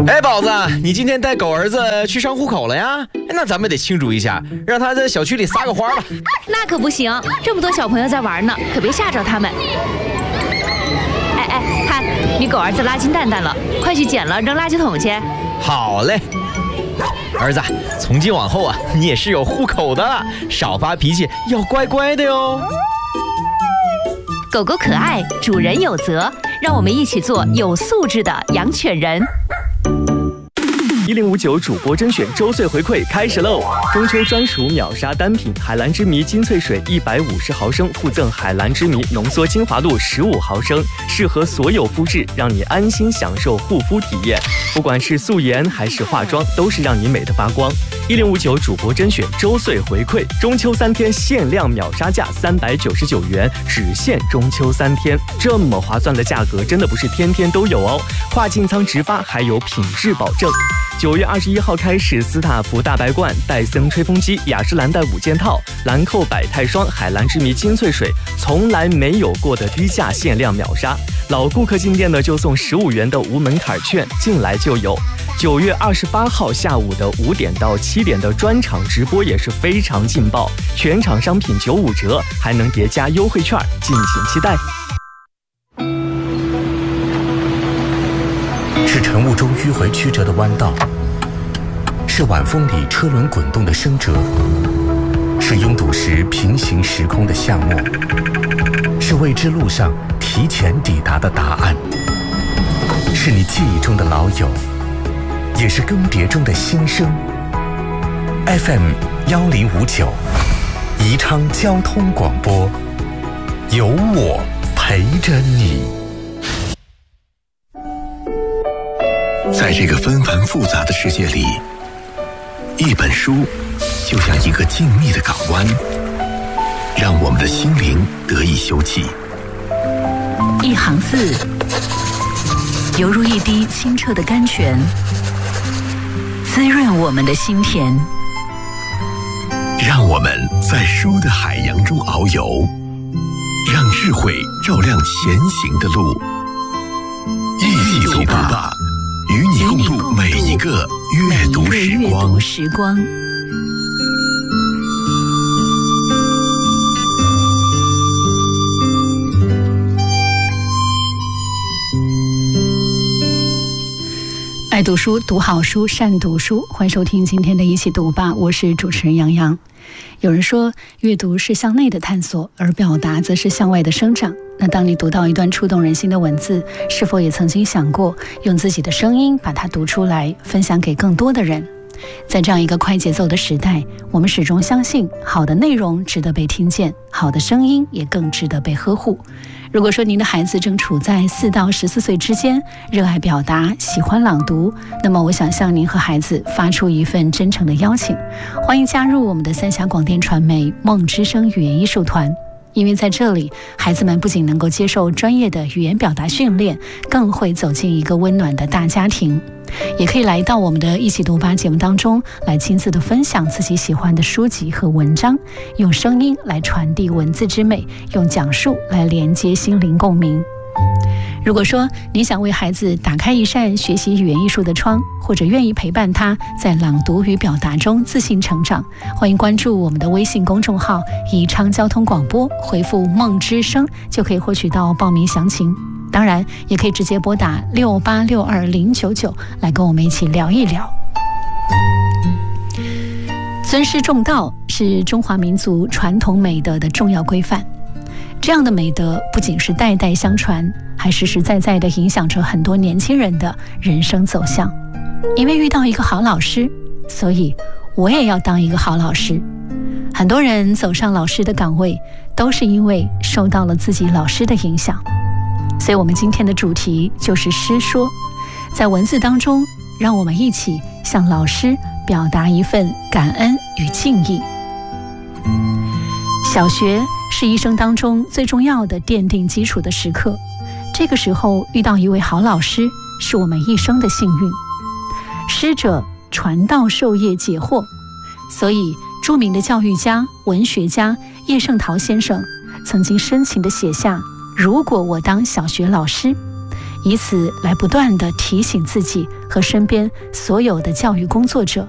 哎，宝子，你今天带狗儿子去上户口了呀？那咱们得庆祝一下，让他在小区里撒个欢吧。 那可不行，这么多小朋友在玩呢，可别吓着他们。哎，看你狗儿子拉金蛋蛋了，快去捡了扔垃圾桶去。 好嘞，儿子，从今往后啊，你也是有户口的了，少发脾气，要乖乖的哟。 狗狗可爱，主人有责，让我们一起做有素质的养犬人。 1059主播甄选周岁回馈开始喽！中秋专属秒杀单品海蓝之谜金萃水150毫升，附赠海蓝之谜浓缩精华露15毫升，适合所有肤质，让你安心享受护肤体验。不管是素颜还是化妆，都是让你美得发光。1059主播甄选周岁回馈，中秋3天限量秒杀价399元，只限中秋3天，这么划算的价格，真的不是天天都有哦。跨境仓直发，还有品质保证。9月21号开始，斯塔福大白罐、戴森吹风机、雅诗兰黛5件套、兰蔻百泰霜、海蓝之谜金萃水，从来没有过的低价限量秒杀。老顾客进店呢，就送15元的无门槛券，进来就有。9月28号下午的5点到7点的专场直播也是非常劲爆，全场商品95折，还能叠加优惠券，敬请期待。 是晨雾中迂回曲折的弯道，是晚风里车轮滚动的声折，是拥堵时平行时空的夏末，是未知路上提前抵达的答案，是你记忆中的老友，也是更迭中的新生。FM 1059，宜昌交通广播，有我陪着你。在这个纷繁复杂的世界里，一本书就像一个静谧的港湾，让我们的心灵得以休憩。 一行字，犹如一滴清澈的甘泉，滋润我们的心田。 让我们在书的海洋中遨游，让智慧照亮前行的路。一起读吧，与你共度每一个阅读时光。 爱读书，读好书，善读书。欢迎收听今天的一起读吧，我是主持人杨洋。有人说，阅读是向内的探索，而表达则是向外的生长。那当你读到一段触动人心的文字，是否也曾经想过用自己的声音把它读出来，分享给更多的人？在这样一个快节奏的时代，我们始终相信好的内容值得被听见，好的声音也更值得被呵护。如果说您的孩子正处在4到14岁之间，热爱表达，喜欢朗读，那么我想向您和孩子发出一份真诚的邀请，欢迎加入我们的三峡广电传媒梦之声语言艺术团。因为在这里，孩子们不仅能够接受专业的语言表达训练，更会走进一个温暖的大家庭，也可以来到我们的一起读吧节目当中，来亲自的分享自己喜欢的书籍和文章，用声音来传递文字之美，用讲述来连接心灵共鸣。如果说你想为孩子打开一扇学习语言艺术的窗，或者愿意陪伴他在朗读与表达中自信成长，欢迎关注我们的微信公众号宜昌交通广播，回复梦之声就可以获取到报名详情。当然也可以直接拨打6862099来跟我们一起聊一聊。尊师重道是中华民族传统美德的重要规范，这样的美德不仅是代代相传，还实实在在地影响着很多年轻人的人生走向。因为遇到一个好老师，所以我也要当一个好老师。很多人走上老师的岗位，都是因为受到了自己老师的影响。所以我们今天的主题就是师说，在文字当中，让我们一起向老师表达一份感恩与敬意。小学是一生当中最重要的奠定基础的时刻，这个时候遇到一位好老师，是我们一生的幸运。师者，传道授业解惑，所以著名的教育家、文学家叶圣陶先生曾经深情地写下：如果我当小学老师， 以此来不断地提醒自己和身边所有的教育工作者，